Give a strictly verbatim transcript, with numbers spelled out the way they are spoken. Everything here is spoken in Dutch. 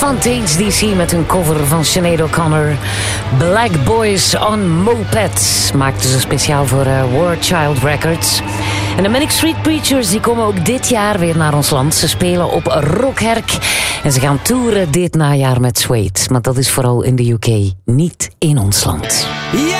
Fontaines D C met hun cover van Sinead O'Connor. Black Boys on Mopeds maakten ze speciaal voor uh, War Child Records. En de Manic Street Preachers die komen ook dit jaar weer naar ons land. Ze spelen op Rockherk en ze gaan toeren dit najaar met Suede. Maar dat is vooral in de U K, niet in ons land. Ja!